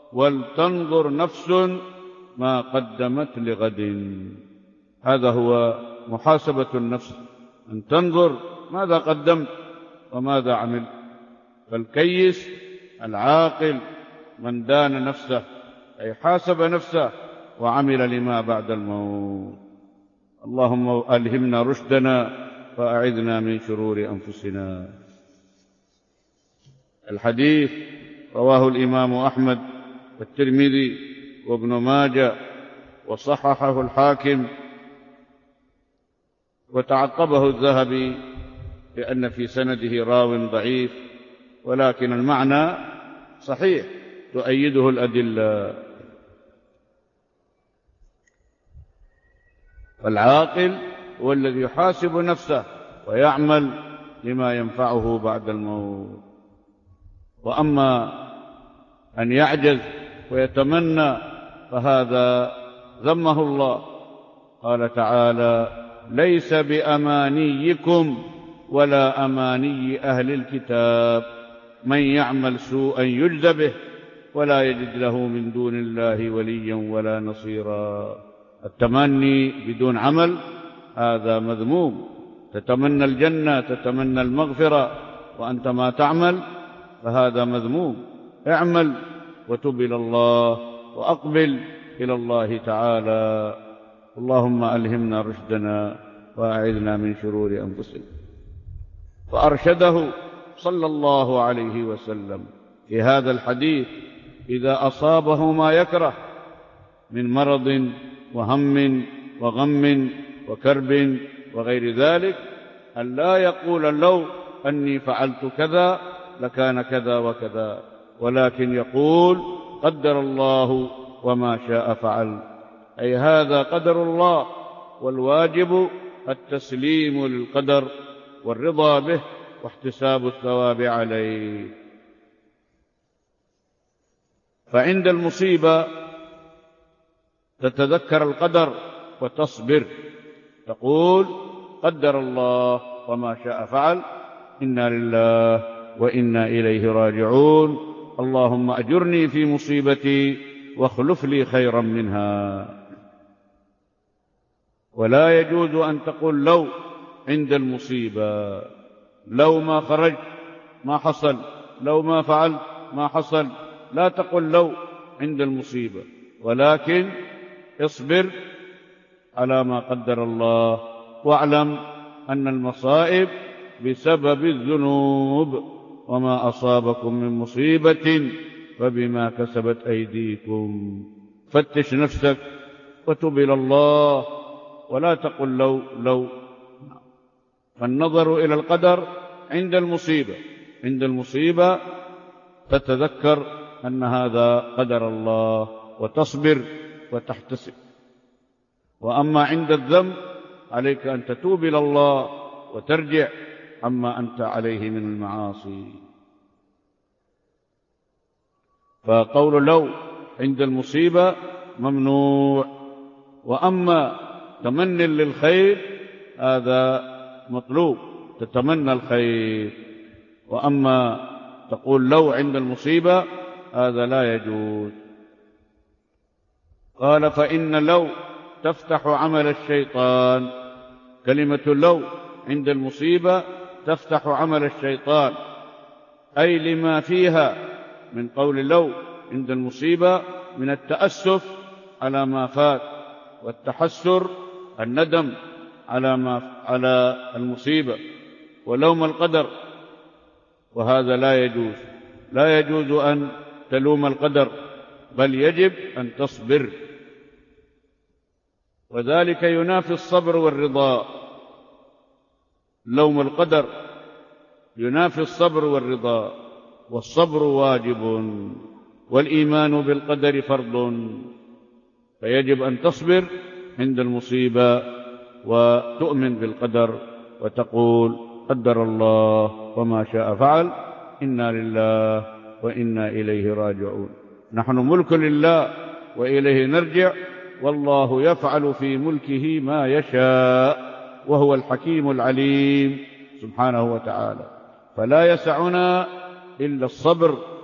ولتنظر نفس ما قدمت لغد. هذا هو محاسبة النفس، أن تنظر ماذا قدمت وماذا عمل. فالكيس العاقل من دان نفسه، أي حاسب نفسه وعمل لما بعد الموت. اللهم ألهمنا رشدنا وأعذنا من شرور أنفسنا. الحديث رواه الإمام أحمد والترمذي وابن ماجه وصححه الحاكم، وتعقبه الذهبي لأن في سنده راو ضعيف، ولكن المعنى صحيح تؤيده الأدلة. فالعاقل هو الذي يحاسب نفسه ويعمل لما ينفعه بعد الموت. وأما أن يعجز ويتمنى فهذا ذمه الله. قال تعالى: ليس بأمانيكم ولا أماني أهل الكتاب من يعمل سوءا يجز به ولا يجد له من دون الله وليا ولا نصيرا. التمني بدون عمل هذا مذموم. تتمنى الجنة، تتمنى المغفرة وأنت ما تعمل، فهذا مذموم. اعمل وتب إلى الله وأقبل إلى الله تعالى. اللهم ألهمنا رشدنا وأعذنا من شرور أنفسنا. فأرشده صلى الله عليه وسلم في هذا الحديث إذا أصابه ما يكره من مرض وهم وغم وكرب وغير ذلك، أن لا يقول لو أني فعلت كذا لكان كذا وكذا، ولكن يقول قدر الله وما شاء فعل، أي هذا قدر الله، والواجب التسليم للقدر والرضا به واحتساب الثواب عليه. فعند المصيبة تتذكر القدر وتصبر، تقول قدر الله وما شاء فعل، إنا لله وإنا إليه راجعون، اللهم أجرني في مصيبتي واخلف لي خيرا منها. ولا يجوز أن تقول لو عند المصيبة، لو ما خرجت ما حصل، لو ما فعلت ما حصل. لا تقل لو عند المصيبة، ولكن اصبر على ما قدر الله، واعلم أن المصائب بسبب الذنوب، وما أصابكم من مصيبة فبما كسبت أيديكم. فتش نفسك وتب إلى الله، ولا تقل لو. فالنظر إلى القدر عند المصيبة، عند المصيبة تتذكر أن هذا قدر الله وتصبر وتحتسب. وأما عند الذنب عليك أن تتوب إلى الله وترجع عما أنت عليه من المعاصي. فقول لو عند المصيبة ممنوع. وأما تمني للخير هذا مطلوب، تتمنى الخير. وأما تقول لو عند المصيبة هذا لا يجوز. قال: فإن لو تفتح عمل الشيطان. كلمة لو عند المصيبة تفتح عمل الشيطان، أي لما فيها من قول لو عند المصيبة من التأسف على ما فات، والتحسر الندم على المصيبة، ولوم القدر. وهذا لا يجوز. لا يجوز أن تلوم القدر، بل يجب أن تصبر، وذلك ينافي الصبر والرضا. لوم القدر ينافي الصبر والرضا، والصبر واجب، والإيمان بالقدر فرض. فيجب أن تصبر عند المصيبة وتؤمن بالقدر وتقول قدر الله وما شاء فعل، إنا لله وإنا إليه راجعون. نحن ملك لله وإليه نرجع، والله يفعل في ملكه ما يشاء، وهو الحكيم العليم سبحانه وتعالى. فلا يسعنا إلا الصبر